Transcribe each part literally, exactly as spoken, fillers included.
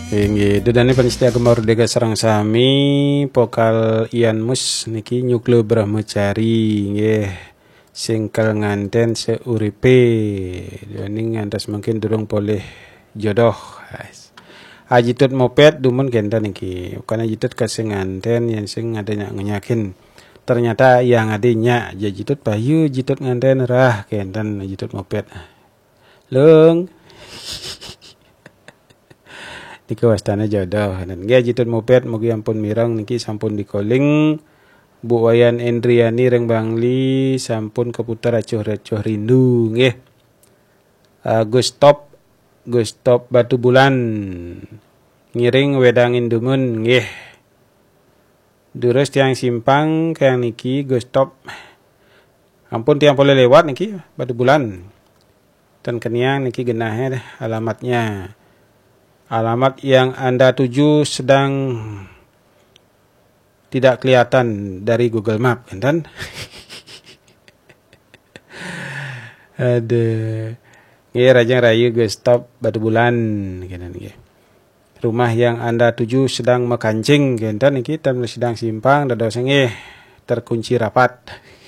Inggih, dudane panitia Gemordega sareng sami pokal Ian Mus niki nyukle Brahmacari nggih singkel nganten seuripe. Dene ngantos mungkin durung boleh jodoh. Ajitut moped dumun kenta niki. Bukan ajitut kasih nganten yang sing adanya ngenyakin. Ternyata yang adanya jajitut bayu jitut nganten rah kenten ajitut moped. Lung niki wastana jodoh dan nggih jitut moped mugi ampun mireng niki sampun dikoling Bu Wayan Endriani Reng Bangli sampun keputar acuh-acuh rindu nggih. Uh, Gustop Gustop Batu Bulan ngiring wedangin dumun nggih. Durus tiang simpang kang niki Gustop ampun tiang boleh lewat niki Batu Bulan. Dan keniang niki genahe alamatnya. Alamat yang Anda tuju sedang tidak kelihatan dari Google Map, kan? Aduh. Nggih Rajang Rayu Gustop Batu Bulan kan nggih. Rumah yang Anda tuju sedang mekancing, kan niki sedang simpang dados nggih terkunci rapat.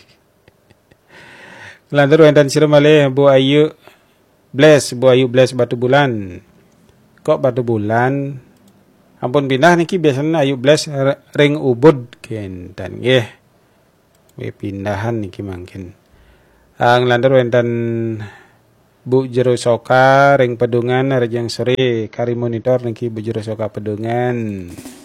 Lantur wonten sira malih Bu Ayu Bless, Bu Ayu Bless Batu Bulan. Kok Batu Bulan ampun pindah niki biasanya Ayu Bless Ring Ubud kenten nggih we pindahan niki mangkin ang lantur wonten Bu Jero Soka Ring Pedungan Rejang Sore kari monitor niki Bu Jero Soka Pedungan.